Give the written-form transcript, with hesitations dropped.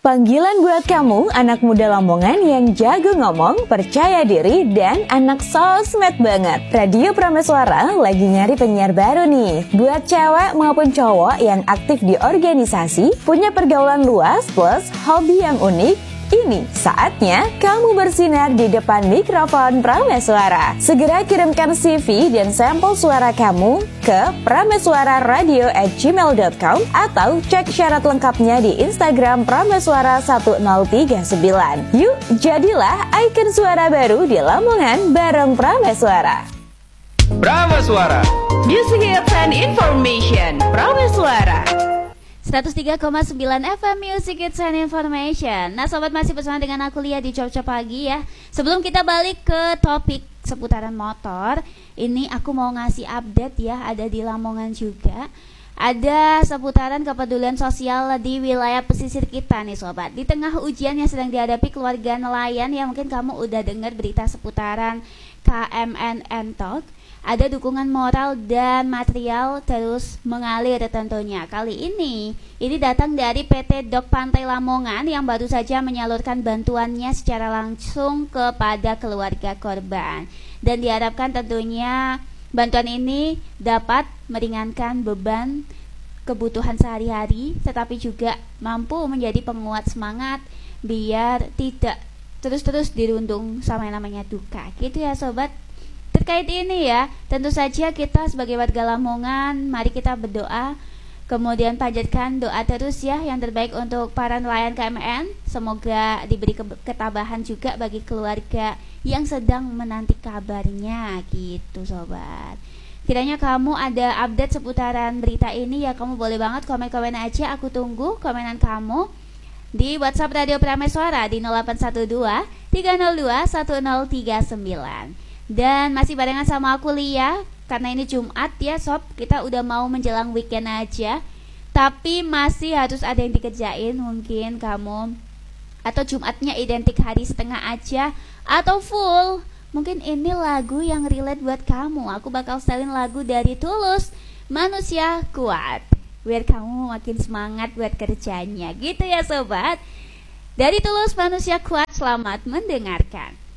Panggilan buat kamu, anak muda Lamongan yang jago ngomong, percaya diri, dan anak sosmed banget. Radio Prameswara lagi nyari penyiar baru nih. Buat cewek maupun cowok yang aktif di organisasi, punya pergaulan luas plus hobi yang unik, ini saatnya kamu bersinar di depan mikrofon Prameswara. Segera kirimkan CV dan sampel suara kamu ke prameswararadio@gmail.com atau cek syarat lengkapnya di Instagram Prameswara 1039. Yuk, jadilah ikon suara baru di Lamongan bareng Prameswara. Prameswara, Music Hits and Information. Prameswara 103,9 FM Music Hits and Information. Nah sobat, masih bersama dengan aku Lia di Cop-Cop Pagi ya. Sebelum kita balik ke topik seputaran motor, ini aku mau ngasih update ya. Ada di Lamongan juga, ada seputaran kepedulian sosial di wilayah pesisir kita nih sobat. Di tengah ujian yang sedang dihadapi keluarga nelayan, ya mungkin kamu udah dengar berita seputaran KMNN Talk. Ada dukungan moral dan material terus mengalir tentunya. Kali ini datang dari PT Dok Pantai Lamongan yang baru saja menyalurkan bantuannya secara langsung kepada keluarga korban. Dan diharapkan tentunya bantuan ini dapat meringankan beban kebutuhan sehari-hari, tetapi juga mampu menjadi penguat semangat biar tidak terus-terus dirundung sama yang namanya duka. Gitu ya sobat. Terkait ini ya, tentu saja kita sebagai warga Lamongan, mari kita berdoa, kemudian panjatkan doa terus ya yang terbaik untuk para nelayan KMN. Semoga diberi ketabahan juga bagi keluarga yang sedang menanti kabarnya gitu sobat. Kiranya kamu ada update seputaran berita ini ya, kamu boleh banget komen-komen aja, aku tunggu komenan kamu di WhatsApp Radio Prameswara di 0812 302 1039. Dan masih barengan sama aku Lia, karena ini Jumat ya sob, kita udah mau menjelang weekend aja, tapi masih harus ada yang dikerjain mungkin kamu. Atau Jumatnya identik hari setengah aja, atau full. Mungkin ini lagu yang relate buat kamu. Aku bakal setelin lagu dari Tulus, Manusia Kuat, biar kamu makin semangat buat kerjanya. Gitu ya sobat. Dari Tulus, Manusia Kuat, selamat mendengarkan.